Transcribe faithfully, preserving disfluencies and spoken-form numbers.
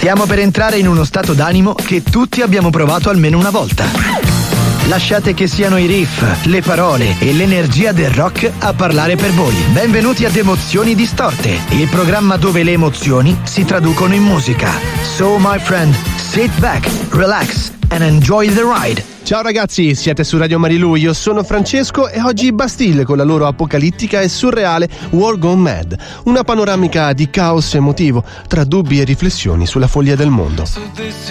Stiamo per entrare in uno stato d'animo che tutti abbiamo provato almeno una volta. Lasciate che siano i riff, le parole e l'energia del rock a parlare per voi. Benvenuti ad Emozioni Distorte, il programma dove le emozioni si traducono in musica. So my friend, sit back, relax and enjoy the ride. Ciao ragazzi, siete su Radio Marilù, io sono Francesco e oggi Bastille con la loro apocalittica e surreale World Gone Mad, una panoramica di caos emotivo tra dubbi e riflessioni sulla follia del mondo. So this